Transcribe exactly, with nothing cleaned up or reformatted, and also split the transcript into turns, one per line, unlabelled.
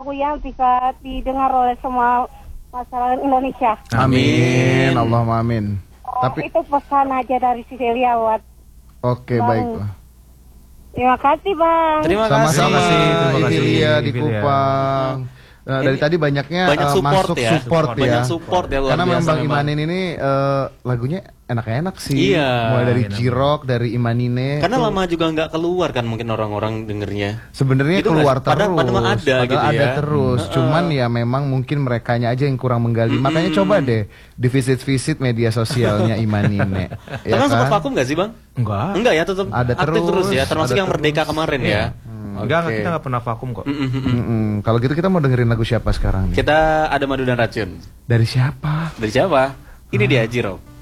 lagu yang bisa didengar oleh semua masyarakat Indonesia.
Amin, Allahumma amin.
Oh,
Tapi
itu pesan aja dari Cecilia buat.
Oke,
Bang.
baiklah.
Terima kasih Bang.
Terima kasih.
Sama-sama,
Terima kasih,
Ivilia di
Ivilia.
Kupang. Nah, dari
Ini
tadi banyaknya
banyak
eh,
support
masuk
ya.
support ya.
Banyak support ya, luar
Karena memang
biasa
Bang
memang.
Imanin ini eh, lagunya enak-enak sih.
Iya.
Mulai dari
Enak.
Jirok, dari Imanine.
Karena
tuh
lama juga nggak keluar kan mungkin orang-orang dengernya.
sebenarnya
Gitu
keluar
nggak sih? Padahal-
terus.
padahal ada
Padahal
gitu
ada
ya.
terus.
Heeh.
Cuman ya memang mungkin merekanya aja yang kurang menggali. Makanya coba deh di visit-visit media sosialnya Imanine.
Tapi kan sempat vakum nggak sih Bang?
Enggak.
Enggak ya, tetap
Ada
aktif
terus,
terus ya, termasuk
ada
yang Merdeka
terus.
kemarin ya.
Enggak,
Oke.
kita nggak pernah vakum kok.
Mm-mm. Kalau gitu kita mau dengerin lagu siapa sekarang nih?
Kita ada Madu dan Racun.
Dari siapa?
Dari siapa? Ini dia Jiro.